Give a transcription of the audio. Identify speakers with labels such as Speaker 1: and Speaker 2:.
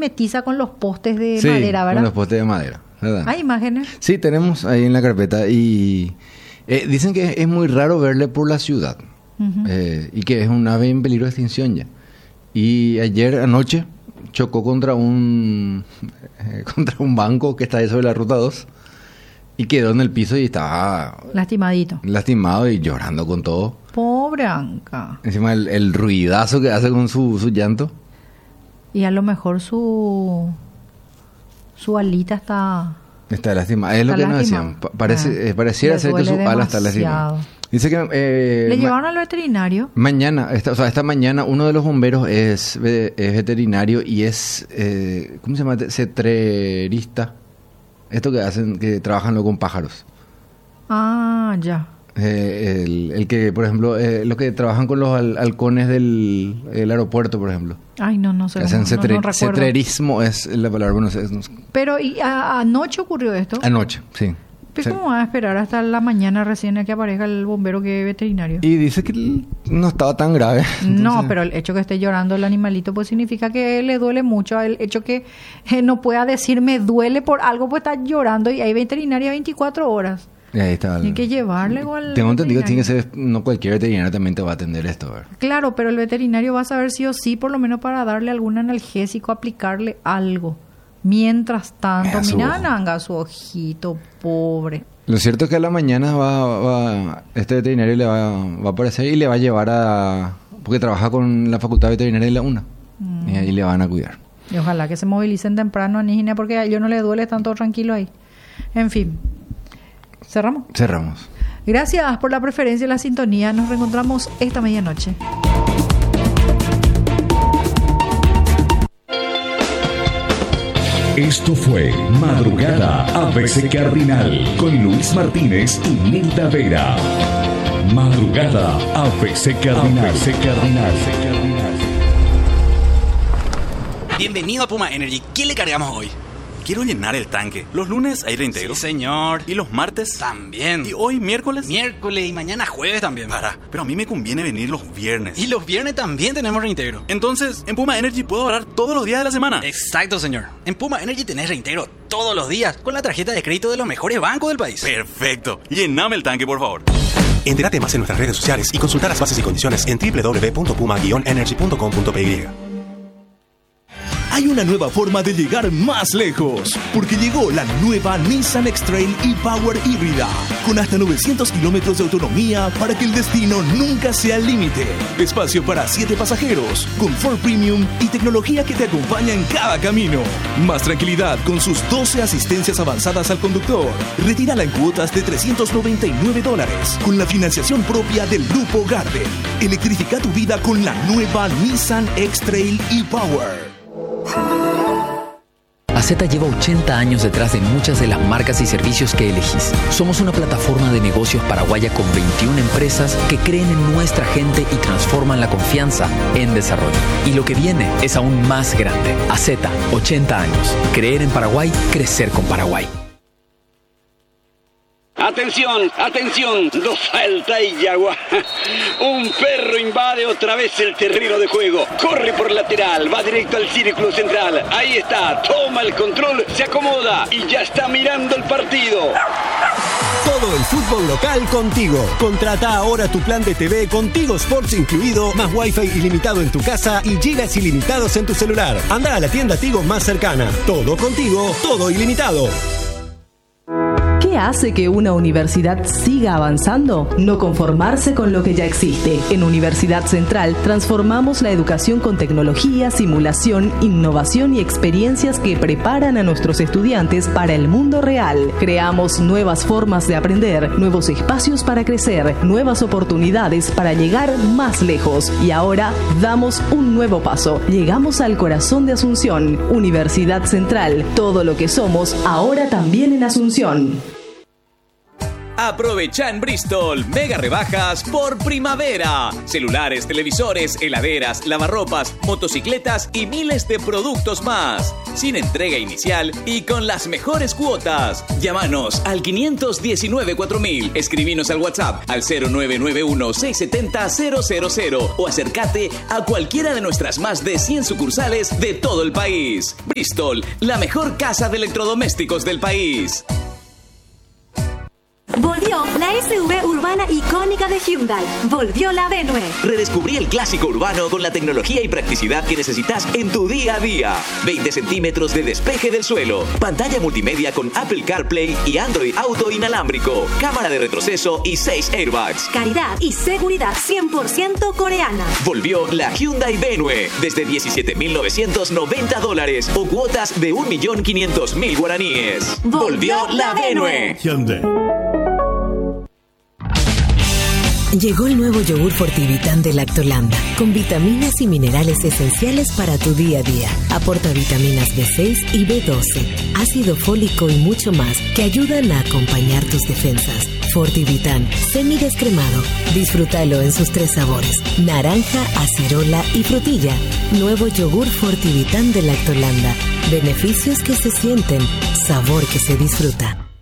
Speaker 1: mimetiza con los postes de
Speaker 2: Sí,
Speaker 1: madera, ¿verdad?
Speaker 2: con los postes de madera, ¿verdad?
Speaker 1: ¿Hay imágenes?
Speaker 2: Sí, tenemos ahí en la carpeta y dicen que es muy raro verle por la ciudad. Y que es un ave en peligro de extinción ya. Y ayer anoche chocó contra un banco que está ahí sobre la ruta 2 y quedó en el piso y estaba lastimado y llorando con todo.
Speaker 1: Pobre Anca.
Speaker 2: Encima el ruidazo que hace con su llanto.
Speaker 1: Y a lo mejor su alita
Speaker 2: está lastimada. Es lo que nos decían. Pareciera ser que su ala está lastimada. Dice que
Speaker 1: le llevaron al veterinario.
Speaker 2: Mañana, esta mañana uno de los bomberos es veterinario y es ¿cómo se llama? Cetrerista. Esto que trabajan luego con pájaros.
Speaker 1: Ah, ya.
Speaker 2: El que, por ejemplo, los que trabajan con los halcones del aeropuerto, por ejemplo.
Speaker 1: Ay, no sé.
Speaker 2: Hacen
Speaker 1: no recuerdo.
Speaker 2: cetrerismo es la palabra. Bueno,
Speaker 1: Pero ¿y anoche ocurrió esto?
Speaker 2: Anoche, sí.
Speaker 1: ¿Pero cómo va a esperar hasta la mañana recién a que aparezca el bombero que es veterinario?
Speaker 2: Y dice que no estaba tan grave. Entonces...
Speaker 1: No, pero el hecho que esté llorando el animalito pues significa que le duele mucho. El hecho que no pueda decir me duele por algo, pues está llorando y hay veterinaria 24 horas.
Speaker 2: Y ahí está.
Speaker 1: Tiene que llevarle igual.
Speaker 2: Tengo entendido que tiene que ser, no cualquier veterinario también te va a atender esto, ¿verdad?
Speaker 1: Claro, pero el veterinario va a saber sí o sí, por lo menos para darle algún analgésico, aplicarle algo. Mientras tanto, mira, Nanga, su ojito, pobre.
Speaker 2: Lo cierto es que a la mañana este veterinario le va a aparecer y le va a llevar porque trabaja con la Facultad Veterinaria de la UNA. Y ahí le van a cuidar.
Speaker 1: Y ojalá que se movilicen temprano a Nígina porque a ellos no le duele, están todos tranquilos ahí. En fin. ¿Cerramos?
Speaker 2: Cerramos.
Speaker 1: Gracias por la preferencia y la sintonía. Nos reencontramos esta medianoche.
Speaker 3: Esto fue Madrugada ABC Cardinal con Luis Martínez y Nilda Vera. Madrugada ABC Cardinal. ABC Cardinal.
Speaker 4: Bienvenido a Puma Energy. ¿Qué le cargamos hoy?
Speaker 5: Quiero llenar el tanque. Los lunes hay reintegro.
Speaker 4: Sí, señor.
Speaker 5: ¿Y los martes?
Speaker 4: También.
Speaker 5: ¿Y hoy miércoles?
Speaker 4: Miércoles y mañana jueves también.
Speaker 5: Pero a mí me conviene venir los viernes.
Speaker 4: Y los viernes también tenemos reintegro.
Speaker 5: Entonces, en Puma Energy puedo ahorrar todos los días de la semana.
Speaker 4: Exacto, señor. En Puma Energy tenés reintegro todos los días con la tarjeta de crédito de los mejores bancos del país.
Speaker 5: Perfecto. Llename el tanque, por favor.
Speaker 6: Entérate más en nuestras redes sociales y consulta las bases y condiciones en www.puma-energy.com.py.
Speaker 7: Hay una nueva forma de llegar más lejos, porque llegó la nueva Nissan X-Trail e-Power híbrida, con hasta 900 kilómetros de autonomía para que el destino nunca sea el límite. Espacio para 7 pasajeros, confort premium y tecnología que te acompaña en cada camino. Más tranquilidad con sus 12 asistencias avanzadas al conductor. Retírala en cuotas de $399, con la financiación propia del Grupo Garden. Electrifica tu vida con la nueva Nissan X-Trail e-Power.
Speaker 8: Azeta lleva 80 años detrás de muchas de las marcas y servicios que elegís. Somos una plataforma de negocios paraguaya con 21 empresas que creen en nuestra gente y transforman la confianza en desarrollo. Y lo que viene es aún más grande. Azeta, 80 años. Creer en Paraguay, crecer con Paraguay.
Speaker 9: Atención, atención, dos falta y Yagua. Un perro invade otra vez el terreno de juego. Corre por lateral, va directo al círculo central. Ahí está, toma el control, se acomoda y ya está mirando el partido.
Speaker 10: Todo el fútbol local contigo. Contrata ahora tu plan de TV con Tigo Sports incluido, más Wi-Fi ilimitado en tu casa y gigas ilimitados en tu celular. Anda a la tienda Tigo más cercana. Todo contigo, todo ilimitado.
Speaker 11: ¿Qué hace que una universidad siga avanzando? No conformarse con lo que ya existe. En Universidad Central transformamos la educación con tecnología, simulación, innovación y experiencias que preparan a nuestros estudiantes para el mundo real. Creamos nuevas formas de aprender, nuevos espacios para crecer, nuevas oportunidades para llegar más lejos. Y ahora damos un nuevo paso. Llegamos al corazón de Asunción. Universidad Central. Todo lo que somos, ahora también en Asunción.
Speaker 12: Aprovecha en Bristol mega rebajas por primavera. Celulares, televisores, heladeras, lavarropas, motocicletas y miles de productos más. Sin entrega inicial y con las mejores cuotas. Llámanos al 519-4000. Escribinos al WhatsApp al 0991-670-000 o acércate a cualquiera de nuestras más de 100 sucursales de todo el país. Bristol, la mejor casa de electrodomésticos del país.
Speaker 13: Volvió la SUV urbana icónica de Hyundai. Volvió la Venue.
Speaker 14: Redescubrí el clásico urbano con la tecnología y practicidad que necesitas en tu día a día. 20 centímetros de despeje del suelo. Pantalla multimedia con Apple CarPlay y Android Auto inalámbrico. Cámara de retroceso y 6 airbags.
Speaker 13: Calidad y seguridad 100% coreana.
Speaker 14: Volvió la Hyundai Venue. Desde $17,990 o cuotas de 1.500.000 guaraníes.
Speaker 13: Volvió la Venue.
Speaker 7: Hyundai.
Speaker 15: Llegó el nuevo yogur Fortivitán de Lactolanda, con vitaminas y minerales esenciales para tu día a día. Aporta vitaminas B6 y B12, ácido fólico y mucho más que ayudan a acompañar tus defensas. Fortivitán, semidescremado. Disfrútalo en sus 3 sabores: naranja, acerola y frutilla. Nuevo yogur Fortivitán de Lactolanda. Beneficios que se sienten, sabor que se disfruta.